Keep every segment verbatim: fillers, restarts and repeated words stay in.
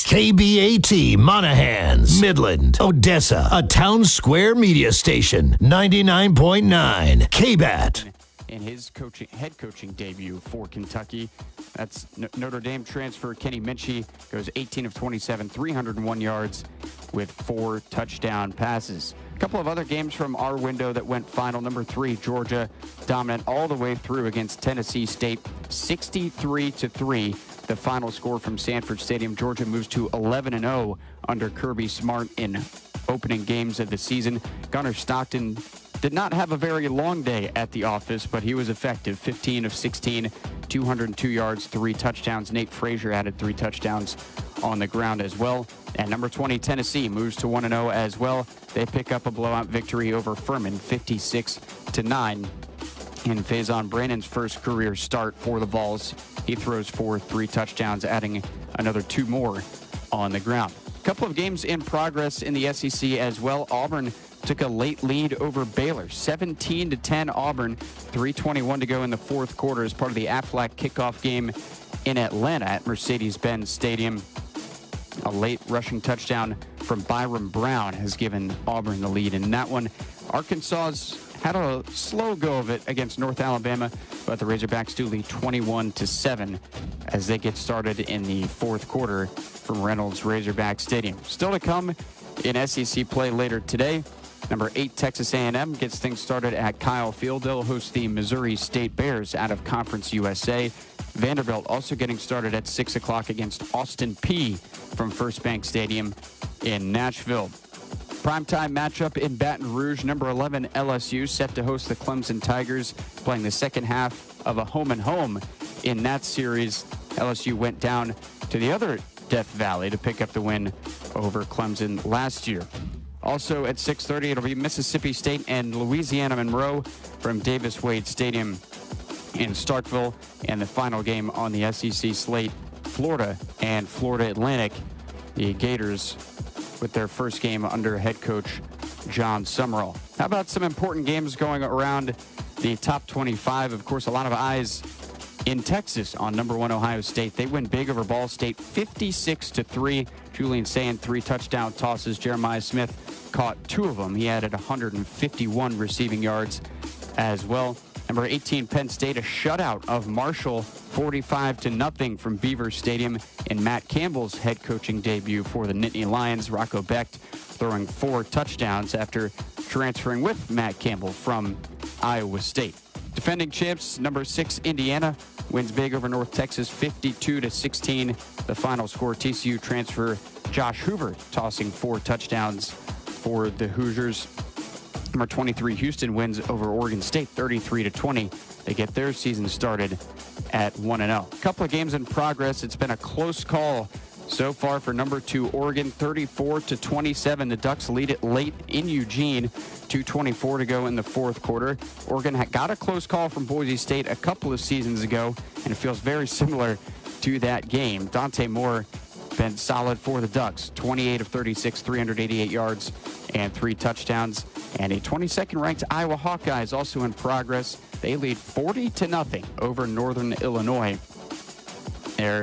K B A T Monahans, Midland, Odessa, a Town Square media station, ninety-nine point nine, K B A T. In his coaching, head coaching debut for Kentucky. That's Notre Dame transfer Kenny Minchey, goes eighteen of twenty-seven, three hundred one yards with four touchdown passes. A couple of other games from our window that went final. Number three, Georgia dominant all the way through against Tennessee State, sixty-three to three. The final score from Sanford Stadium. Georgia moves to eleven and oh under Kirby Smart in opening games of the season. Gunnar Stockton did not have a very long day at the office, but he was effective. fifteen of sixteen, two hundred two yards, three touchdowns. Nate Frazier added three touchdowns on the ground as well. And number twenty, Tennessee, moves to one and oh as well. They pick up a blowout victory over Furman, fifty-six to nine. In Faison Brannon's first career start for the Vols, he throws for three touchdowns, adding another two more on the ground. A couple of games in progress in the S E C as well. Auburn took a late lead over Baylor, seventeen to ten Auburn, three twenty-one to go in the fourth quarter as part of the Aflac kickoff game in Atlanta at Mercedes-Benz Stadium. A late rushing touchdown from Byron Brown has given Auburn the lead in that one. Arkansas's had a slow go of it against North Alabama, but the Razorbacks do lead twenty-one to seven as they get started in the fourth quarter from Reynolds Razorback Stadium. Still to come in S E C play later today. Number eight, Texas A and M gets things started at Kyle Field. They'll host the Missouri State Bears out of Conference U S A. Vanderbilt also getting started at six o'clock against Austin Peay from First Bank Stadium in Nashville. Primetime matchup in Baton Rouge. Number eleven, L S U, set to host the Clemson Tigers, playing the second half of a home-and-home in that series. L S U went down to the other Death Valley to pick up the win over Clemson last year. Also at six thirty, it'll be Mississippi State and Louisiana Monroe from Davis Wade Stadium in Starkville. And the final game on the S E C slate, Florida and Florida Atlantic. The Gators with their first game under head coach John Summerall. How about some important games going around the top twenty-five? Of course, a lot of eyes in Texas on number one Ohio State. They win big over Ball State, fifty-six to three. Julian Sand, three touchdown tosses. Jeremiah Smith caught two of them. He added one hundred fifty-one receiving yards as well. Number eighteen, Penn State, a shutout of Marshall, forty-five to nothing from Beaver Stadium in Matt Campbell's head coaching debut for the Nittany Lions. Rocco Becht throwing four touchdowns after transferring with Matt Campbell from Iowa State. Defending champs, number six, Indiana, wins big over North Texas, fifty-two to sixteen. The final score, T C U transfer Josh Hoover tossing four touchdowns for the Hoosiers. Number twenty-three, Houston, wins over Oregon State, thirty-three to twenty. They get their season started at one and oh. A couple of games in progress. It's been a close call so far for number two, Oregon, thirty-four to twenty-seven. The Ducks lead it late in Eugene, two twenty-four to go in the fourth quarter. Oregon had got a close call from Boise State a couple of seasons ago, and it feels very similar to that game. Dante Moore been solid for the Ducks, twenty-eight of thirty-six, three hundred eighty-eight yards and three touchdowns. And a twenty-second ranked Iowa Hawkeyes also in progress. They lead forty to nothing over Northern Illinois there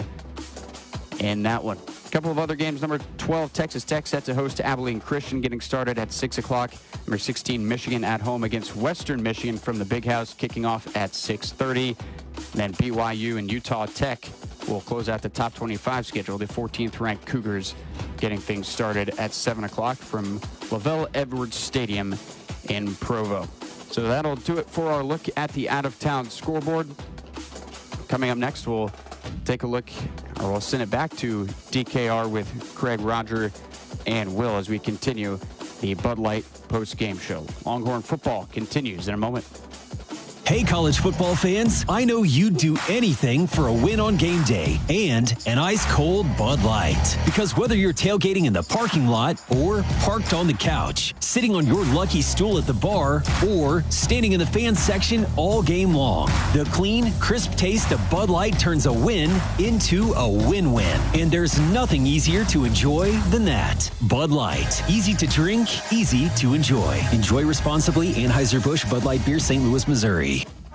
in that one. A couple of other games. Number twelve, Texas Tech, set to host Abilene Christian, getting started at six o'clock. Number sixteen, Michigan at home against Western Michigan from the Big House, kicking off at six thirty. Then B Y U and Utah Tech will close out the top twenty-five schedule. The fourteenth ranked Cougars getting things started at seven o'clock from Lavelle Edwards Stadium in Provo. So that'll do it for our look at the out-of-town scoreboard. Coming up next, we'll take a look, or we'll send it back to D K R with Craig, Roger, and Will as we continue the Bud Light post-game show. Longhorn football continues in a moment. Hey, college football fans, I know you'd do anything for a win on game day and an ice-cold Bud Light. Because whether you're tailgating in the parking lot or parked on the couch, sitting on your lucky stool at the bar, or standing in the fan section all game long, the clean, crisp taste of Bud Light turns a win into a win-win. And there's nothing easier to enjoy than that. Bud Light. Easy to drink, easy to enjoy. Enjoy responsibly. Anheuser-Busch Bud Light Beer, Saint Louis, Missouri.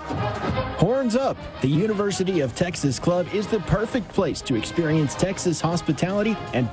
Horns Up! The University of Texas Club is the perfect place to experience Texas hospitality and